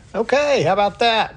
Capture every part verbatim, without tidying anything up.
Okay, how about that?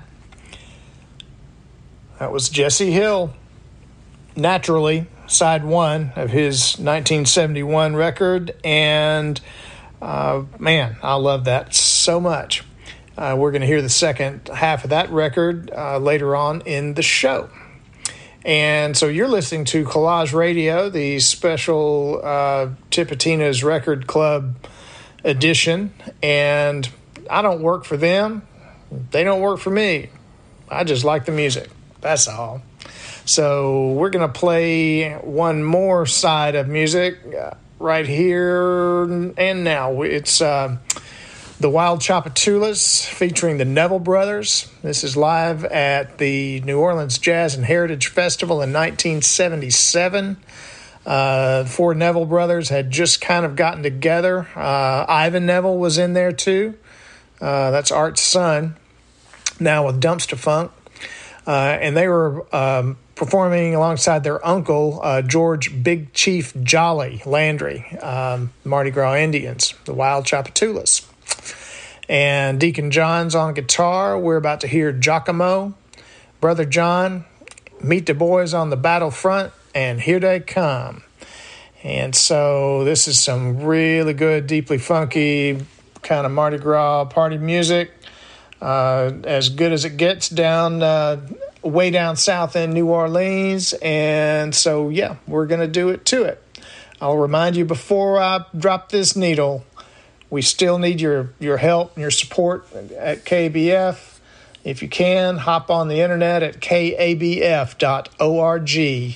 That was Jesse Hill, Naturally, side one of his nineteen seventy-one record, and uh, man, I love that so much. Uh, we're going to hear the second half of that record uh, later on in the show. And so you're listening to Collage Radio, the special uh, Tipitina's Record Club edition, and I don't work for them. They don't work for me. I just like the music. That's all. So we're going to play one more side of music uh, right here and now. It's uh, the Wild Tchoupitoulas featuring the Neville Brothers. This is live at the New Orleans Jazz and Heritage Festival in nineteen seventy-seven. Uh, the four Neville Brothers had just kind of gotten together. Uh, Ivan Neville was in there too. Uh, that's Art's son, now with Dumpster Funk. Uh, and they were um, performing alongside their uncle, uh, George Big Chief Jolly Landry, um, Mardi Gras Indians, the Wild Tchoupitoulas. And Deacon John's on guitar. We're about to hear Giacomo, Brother John, Meet the Boys on the Battlefront, and Here They Come. And so this is some really good, deeply funky kind of Mardi Gras party music. Uh, as good as it gets down, uh, way down south in New Orleans. And so, yeah, we're going to do it to it. I'll remind you before I drop this needle, we still need your, your help and your support at K A B F. If you can, hop on the internet at K A B F dot org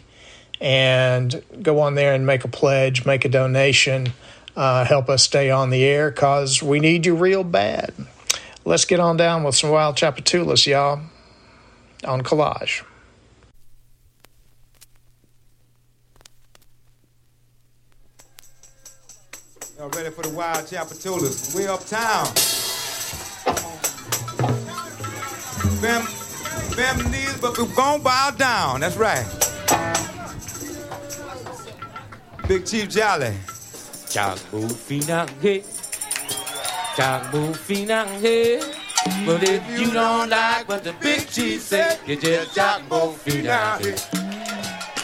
and go on there and make a pledge, make a donation, uh, help us stay on the air because we need you real bad. Let's get on down with some Wild Tchoupitoulas, y'all, on Collage. Y'all ready for the Wild Tchoupitoulas? Way uptown. Fam, fam knees, but we're gonna bow down. That's right. Big Chief Jolly. Jack Boofina, hey. Jack Boofina, hey. But if you don't like what the Big Chief said, you just Jack Boofina, hey.